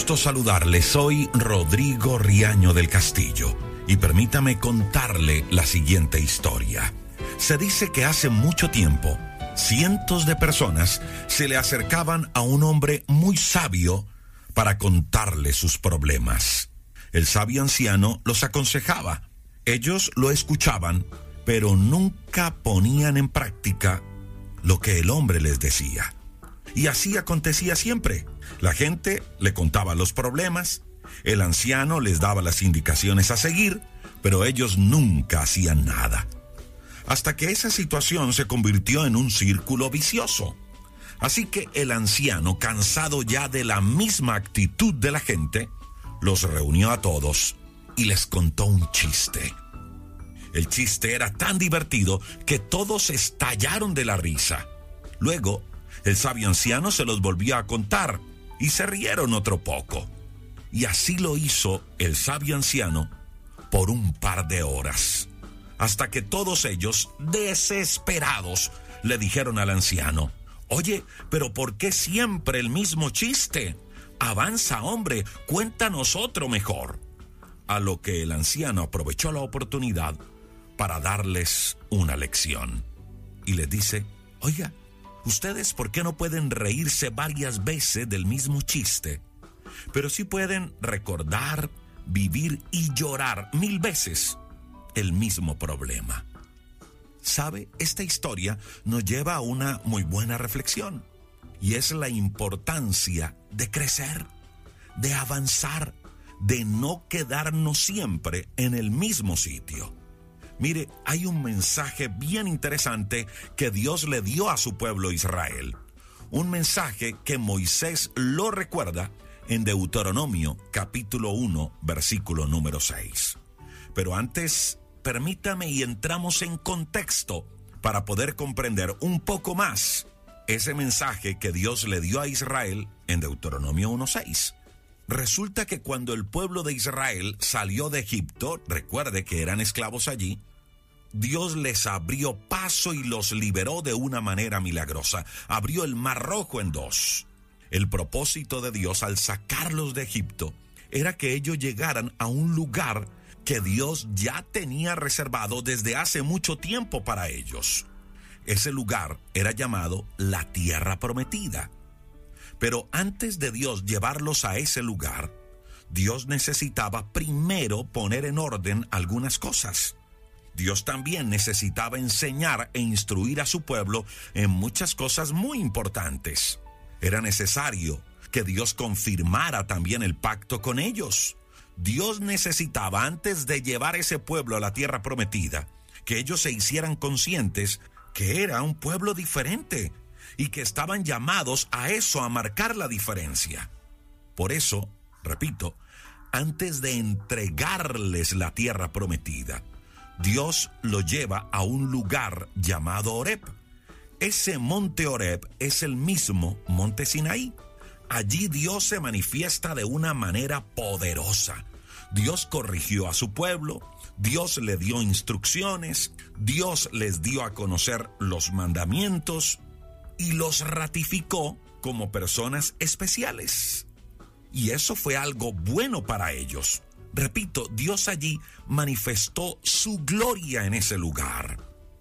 gusto saludarle. Soy Rodrigo Riaño del Castillo y permítame contarle la siguiente historia. Se dice que hace mucho tiempo, cientos de personas se le acercaban a un hombre muy sabio para contarle sus problemas. El sabio anciano los aconsejaba. Ellos lo escuchaban, pero nunca ponían en práctica lo que el hombre les decía. Y así acontecía siempre. La gente le contaba los problemas, el anciano les daba las indicaciones a seguir, pero ellos nunca hacían nada. Hasta que esa situación se convirtió en un círculo vicioso. Así que el anciano, cansado ya de la misma actitud de la gente, los reunió a todos y les contó un chiste. El chiste era tan divertido que todos estallaron de la risa. Luego, el sabio anciano se los volvió a contar y se rieron otro poco. Y así lo hizo el sabio anciano por un par de horas, hasta que todos ellos, desesperados, le dijeron al anciano: «Oye, pero ¿por qué siempre el mismo chiste? Avanza, hombre, cuéntanos otro mejor». A lo que el anciano aprovechó la oportunidad para darles una lección. Y les dice: «Oiga, ¿ustedes por qué no pueden reírse varias veces del mismo chiste? Pero sí pueden recordar, vivir y llorar 1000 veces el mismo problema». ¿Sabe? Esta historia nos lleva a una muy buena reflexión. Y es la importancia de crecer, de avanzar, de no quedarnos siempre en el mismo sitio. Mire, hay un mensaje bien interesante que Dios le dio a su pueblo Israel. Un mensaje que Moisés lo recuerda en Deuteronomio capítulo 1, versículo número 6. Pero antes, permítame y entramos en contexto para poder comprender un poco más ese mensaje que Dios le dio a Israel en Deuteronomio 1:6. Resulta que cuando el pueblo de Israel salió de Egipto, recuerde que eran esclavos allí, Dios les abrió paso y los liberó de una manera milagrosa. Abrió el Mar Rojo en 2. El propósito de Dios al sacarlos de Egipto era que ellos llegaran a un lugar que Dios ya tenía reservado desde hace mucho tiempo para ellos. Ese lugar era llamado la Tierra Prometida. Pero antes de Dios llevarlos a ese lugar, Dios necesitaba primero poner en orden algunas cosas. Dios también necesitaba enseñar e instruir a su pueblo en muchas cosas muy importantes. Era necesario que Dios confirmara también el pacto con ellos. Dios necesitaba, antes de llevar ese pueblo a la tierra prometida, que ellos se hicieran conscientes que era un pueblo diferente y que estaban llamados a eso, a marcar la diferencia. Por eso, repito, antes de entregarles la tierra prometida, Dios lo lleva a un lugar llamado Horeb. Ese monte Horeb es el mismo monte Sinaí. Allí Dios se manifiesta de una manera poderosa. Dios corrigió a su pueblo, Dios le dio instrucciones, Dios les dio a conocer los mandamientos y los ratificó como personas especiales. Y eso fue algo bueno para ellos. Repito, Dios allí manifestó su gloria en ese lugar.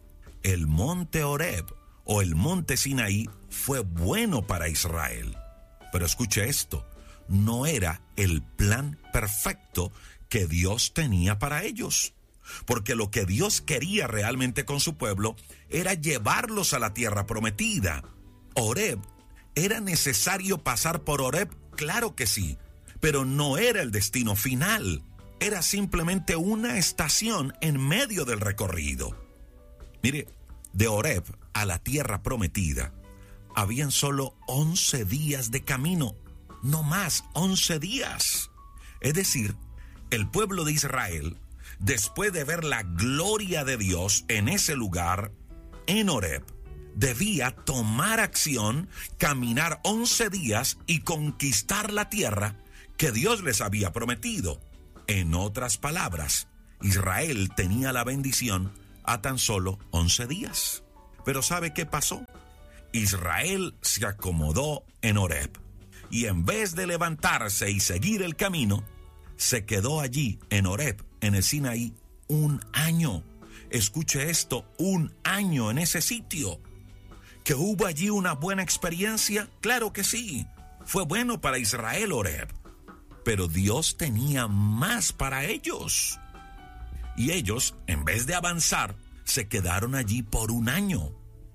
El monte Horeb o el monte Sinaí fue bueno para Israel. Pero escuche esto, no era el plan perfecto que Dios tenía para ellos. Porque lo que Dios quería realmente con su pueblo era llevarlos a la tierra prometida. Horeb, ¿era necesario pasar por Horeb? Claro que sí, pero no era el destino final. Era simplemente una estación en medio del recorrido. Mire, de Horeb a la tierra prometida habían solo 11 días de camino, no más, 11 días. Es decir, el pueblo de Israel, después de ver la gloria de Dios en ese lugar, en Horeb, debía tomar acción, caminar 11 días y conquistar la tierra que Dios les había prometido. En otras palabras, Israel tenía la bendición a tan solo 11 días. Pero ¿sabe qué pasó? Israel se acomodó en Horeb y en vez de levantarse y seguir el camino, se quedó allí en Horeb, en el Sinaí, 1 año. Escuche esto, 1 año en ese sitio. ¿Que hubo allí una buena experiencia? Claro que sí. Fue bueno para Israel Horeb. Pero Dios tenía más para ellos. Y ellos, en vez de avanzar, se quedaron allí por 1 año.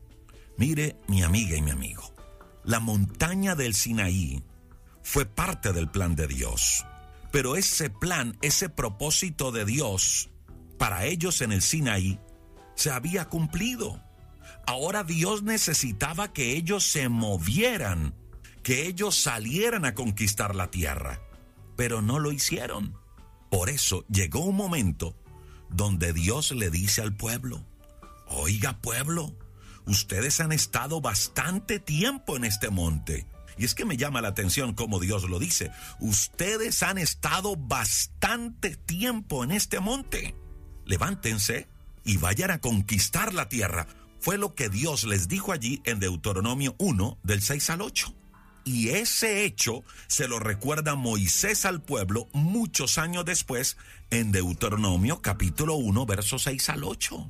Mire, mi amiga y mi amigo, la montaña del Sinaí fue parte del plan de Dios. Pero ese plan, ese propósito de Dios para ellos en el Sinaí se había cumplido. Ahora Dios necesitaba que ellos se movieran, que ellos salieran a conquistar la tierra, pero no lo hicieron. Por eso llegó un momento donde Dios le dice al pueblo: oiga, pueblo, ustedes han estado bastante tiempo en este monte. Y es que me llama la atención cómo Dios lo dice. Ustedes han estado bastante tiempo en este monte. Levántense y vayan a conquistar la tierra. Fue lo que Dios les dijo allí en Deuteronomio 1, del 6 al 8. Y ese hecho se lo recuerda Moisés al pueblo muchos años después en Deuteronomio capítulo 1, versos 6 al 8.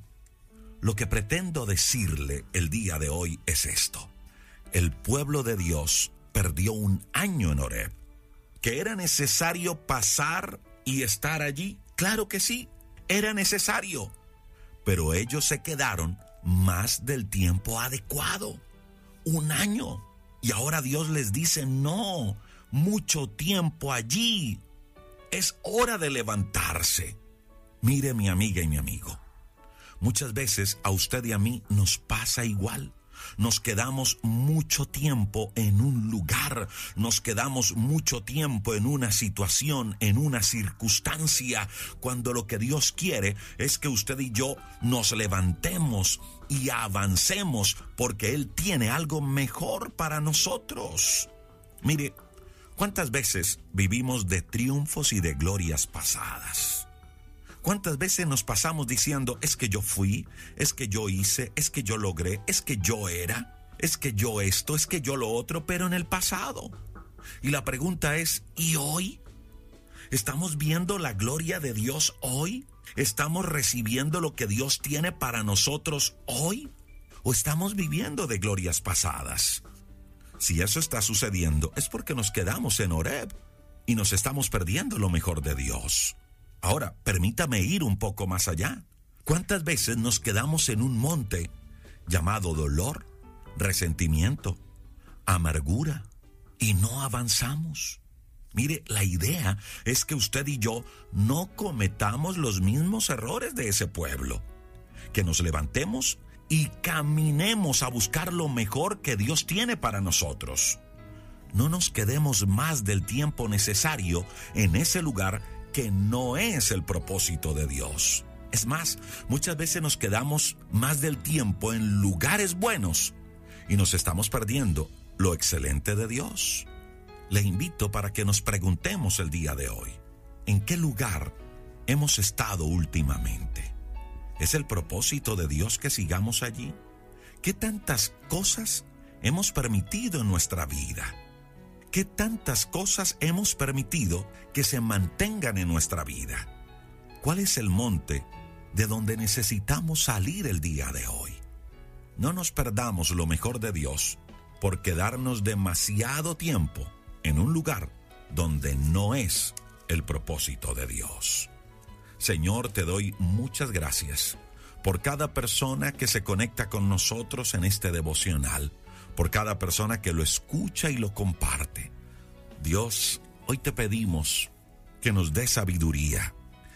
Lo que pretendo decirle el día de hoy es esto. El pueblo de Dios perdió 1 año en Horeb. ¿Que era necesario pasar y estar allí? Claro que sí, era necesario. Pero ellos se quedaron más del tiempo adecuado, 1 año. Y ahora Dios les dice: no, mucho tiempo allí. Es hora de levantarse. Mire, mi amiga y mi amigo, muchas veces a usted y a mí nos pasa igual. Nos quedamos mucho tiempo en un lugar, nos quedamos mucho tiempo en una situación, en una circunstancia, cuando lo que Dios quiere es que usted y yo nos levantemos y avancemos, porque Él tiene algo mejor para nosotros. Mire, ¿cuántas veces vivimos de triunfos y de glorias pasadas? ¿Cuántas veces nos pasamos diciendo: es que yo fui, es que yo hice, es que yo logré, es que yo era, es que yo esto, es que yo lo otro, pero en el pasado? Y la pregunta es: ¿y hoy? ¿Estamos viendo la gloria de Dios hoy? ¿Estamos recibiendo lo que Dios tiene para nosotros hoy? ¿O estamos viviendo de glorias pasadas? Si eso está sucediendo, es porque nos quedamos en Horeb y nos estamos perdiendo lo mejor de Dios. Ahora, permítame ir un poco más allá. ¿Cuántas veces nos quedamos en un monte llamado dolor, resentimiento, amargura y no avanzamos? Mire, la idea es que usted y yo no cometamos los mismos errores de ese pueblo. Que nos levantemos y caminemos a buscar lo mejor que Dios tiene para nosotros. No nos quedemos más del tiempo necesario en ese lugar que no es el propósito de Dios. Es más, muchas veces nos quedamos más del tiempo en lugares buenos y nos estamos perdiendo lo excelente de Dios. Le invito para que nos preguntemos el día de hoy: ¿en qué lugar hemos estado últimamente? ¿Es el propósito de Dios que sigamos allí? ¿Qué tantas cosas hemos permitido en nuestra vida? ¿Qué tantas cosas hemos permitido que se mantengan en nuestra vida? ¿Cuál es el monte de donde necesitamos salir el día de hoy? No nos perdamos lo mejor de Dios por quedarnos demasiado tiempo en un lugar donde no es el propósito de Dios. Señor, te doy muchas gracias por cada persona que se conecta con nosotros en este devocional, por cada persona que lo escucha y lo comparte. Dios, hoy te pedimos que nos dé sabiduría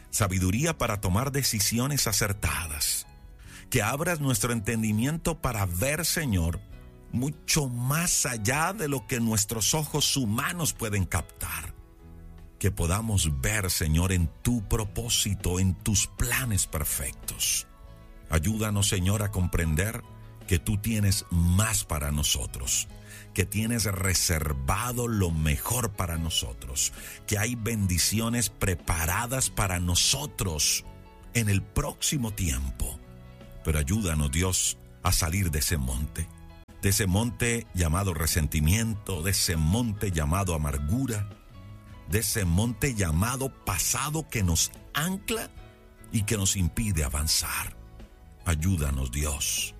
para tomar decisiones acertadas, que abras nuestro entendimiento para ver, Señor, mucho más allá de lo que nuestros ojos humanos pueden captar. Que podamos ver, Señor, en tu propósito, en tus planes perfectos. Ayúdanos, Señor, a comprender que tú tienes más para nosotros, que tienes reservado lo mejor para nosotros, que hay bendiciones preparadas para nosotros en el próximo tiempo. Pero ayúdanos, Dios, a salir de ese monte. de ese monte llamado resentimiento, de ese monte llamado amargura, de ese monte llamado pasado que nos ancla y que nos impide avanzar. Ayúdanos, Dios.